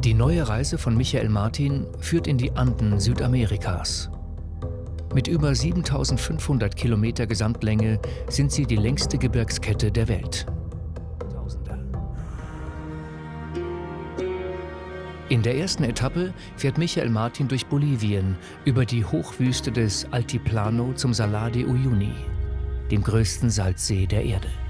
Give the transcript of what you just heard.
Die neue Reise von Michael Martin führt in die Anden Südamerikas. Mit über 7.500 Kilometer Gesamtlänge sind sie die längste Gebirgskette der Welt. In der ersten Etappe fährt Michael Martin durch Bolivien über die Hochwüste des Altiplano zum Salar de Uyuni, dem größten Salzsee der Erde.